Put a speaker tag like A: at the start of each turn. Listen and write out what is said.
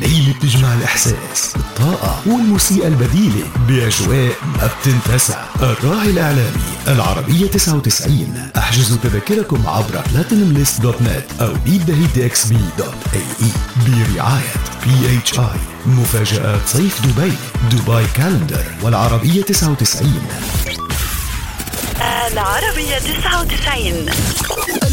A: ليلة بتجمع الإحساس، الطاقة والموسيقى البديلة بأجواء ما بتنتسى. الراعي الإعلامي العربية 99. احجزوا تذاكركم عبر platinumlist.net أو beatthehitxb.ae برعاية PHI. مفاجآت صيف دبي كالندر والعربية 99.
B: العربية 99.